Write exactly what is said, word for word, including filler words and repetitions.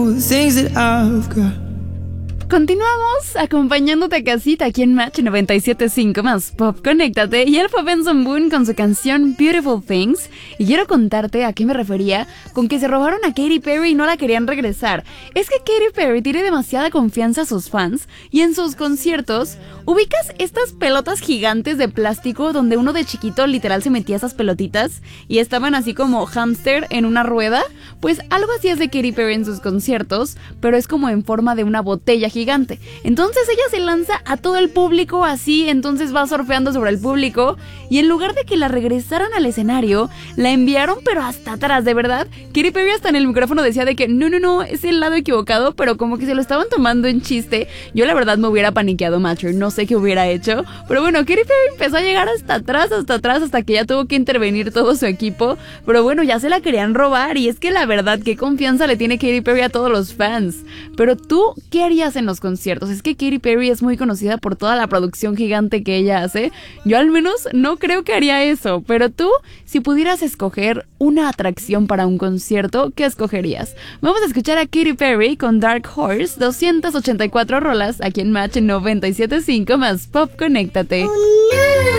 things that I've got. Continuamos acompañándote a casita aquí en Match noventa y siete punto cinco más Pop, conéctate. Y él fue Benson Boone con su canción Beautiful Things. Y quiero contarte a qué me refería con que se robaron a Katy Perry y no la querían regresar. Es que Katy Perry tiene demasiada confianza a sus fans y en sus conciertos ubicas estas pelotas gigantes de plástico donde uno de chiquito literal se metía esas pelotitas y estaban así como hámster en una rueda. Pues algo así es de Katy Perry en sus conciertos, pero es como en forma de una botella gigante. Gigante. Entonces ella se lanza a todo el público así, entonces va surfeando sobre el público y en lugar de que la regresaran al escenario, la enviaron pero hasta atrás, de verdad. Katy Perry hasta en el micrófono decía de que no, no, no, es el lado equivocado, pero como que se lo estaban tomando en chiste. Yo la verdad me hubiera paniqueado, Matcher, no sé qué hubiera hecho, pero bueno, Katy Perry empezó a llegar hasta atrás, hasta atrás, hasta que ya tuvo que intervenir todo su equipo, pero bueno, ya se la querían robar y es que la verdad, qué confianza le tiene Katy Perry a todos los fans. Pero tú, ¿qué harías en los conciertos? Es que Katy Perry es muy conocida por toda la producción gigante que ella hace. Yo al menos no creo que haría eso, pero tú, si pudieras escoger una atracción para un concierto, ¿qué escogerías? Vamos a escuchar a Katy Perry con Dark Horse, doscientas ochenta y cuatro rolas aquí en Match noventa y siete punto cinco más Pop, conéctate. Oh, no.